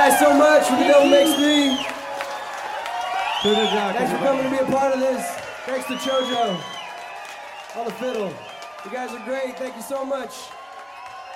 guys so much for The Devil Makes Me. Jack, Thanks for coming to be a part of this. Thanks to Chojo on the fiddle. You guys are great. Thank you so much.